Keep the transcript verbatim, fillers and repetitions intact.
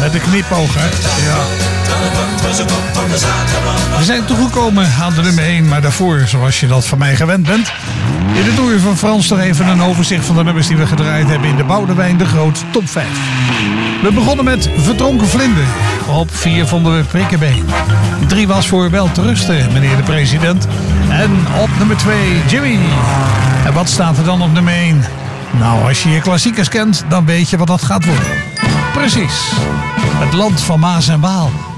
Met de knipoog, hè? Ja. We zijn toegekomen aan de nummer één, maar daarvoor, zoals je dat van mij gewend bent, in de tour van Frans nog even een overzicht van de nummers die we gedraaid hebben in de Boudewijn de Groot Top vijf. We begonnen met Verdronken Vlinder. Op vier vonden we Prikkebeen. drie was voor Wel te rusten, meneer de president. En op nummer twee, Jimmy. En wat staat er dan op nummer één? Nou, als je je klassiekers kent, dan weet je wat dat gaat worden. Precies. Het land van Maas en Waal.